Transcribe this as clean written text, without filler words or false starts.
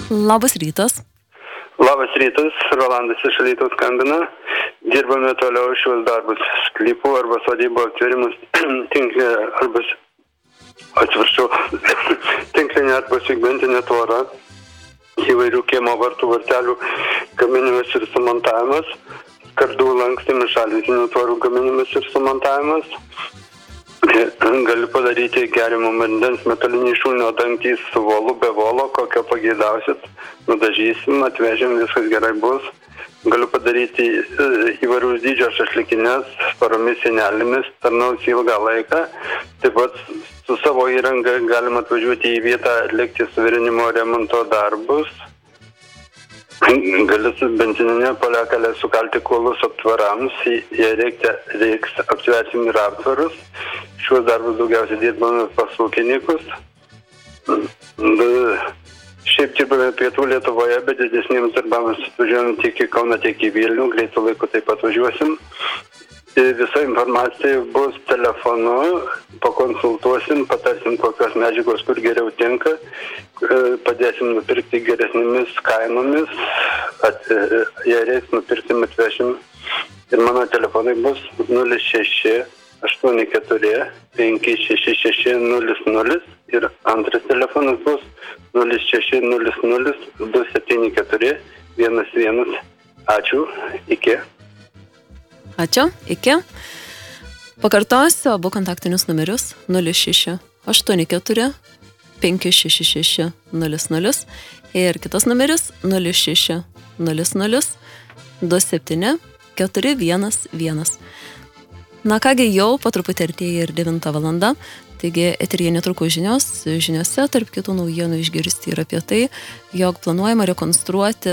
Labas rytas. Labas rytas, Rolandas iš Alytaus skambina. Dirbame toliau šios darbus sklypų arba sodybų aptvėrimus tinklinė arba segmentinė tvora, įvairių kiemo vartų vartelių gaminimas ir sumontavimas, kardų lankstymas, šalvitinių tvorų gaminimas ir sumontavimas. Galiu padaryti geriamo vandens metalinį šulinio dangtys su volu, be volo, kokio pageidausit, nudažysim, atvežim, viskas gerai bus. Galiu padaryti įvairius dydžio šašlikinės, paromis sienelėmis, tarnaus ilgą laiką. Taip pat su savo įranga galima atvažiuoti į vietą, atlikti suvirinimo remonto darbus. Galiu su benzininė poliakalė sukalti kuolus aptvarams, jei reiks aptversim ir aptvarus. Šiuos darbus daugiausiai dirbame pas ūkininkus. Šiaip dirbame pietų Lietuvoje, bet didesniems darbams atvažiuojame tiek į Kauną, tiek į Vilnių, greitų laikų taip pat važiuosim. Visa informacija bus telefonu, pakonsultuosim, patarsim kokios medžiagos, kur geriau tinka, padėsim nupirkti geresnėmis kainomis, jei reiks nupirksim, atvešim. Ir mano telefonai bus 06 84 566 00 ir antras telefonas bus 06 00 274 11. Ačiū, iki. Ačiū, iki. Pakartosiu abu kontaktinius numerius 06 84 566 00 ir kitas numeris 06 00 27 411. Na kągi, jau po truputį artėja ir 9 valanda, taigi eteryje netrukus žiniose tarp kitų naujienų išgirsti ir apie tai, jog planuojama rekonstruoti